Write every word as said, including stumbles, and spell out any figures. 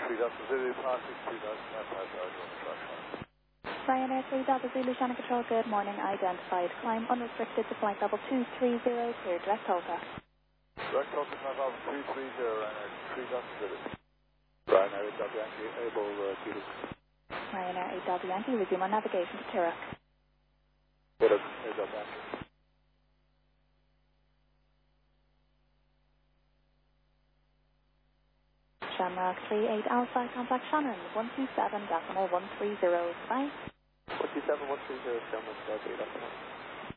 three Delta Zulu, passing two Delta Papa, on the track line. Ryanair three Delta Zulu, Shannon Control, good morning. Identified. Climb unrestricted to flight level two three zero, clear direct Delta. Direct Delta, climb level two three zero, Ryanair three Delta Zulu. Ryanair eight Delta Yankee, able uh, Kilo. Ryanair eight Delta Yankee, resume on navigation to Tirrock. Good, eight Delta Yankee. Shamrock three eight Alpha, contact Shannon one two seven decimal one three zero, bye. one two seven one three zero, Shamrock eight Alpha.